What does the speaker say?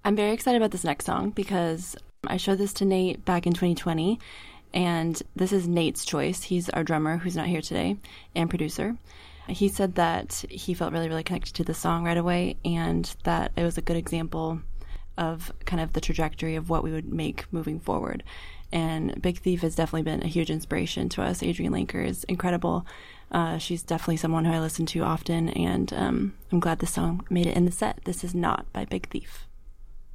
I'm very excited about this next song because I showed this to Nate back in 2020, and this is Nate's choice. He's our drummer who's not here today and producer. He said that he felt really, really connected to the song right away and that it was a good example of kind of the trajectory of what we would make moving forward. And Big Thief has definitely been a huge inspiration to us. Adrienne Lenker is incredible. She's definitely someone who I listen to often, and I'm glad this song made it in the set. This is Not by Big Thief.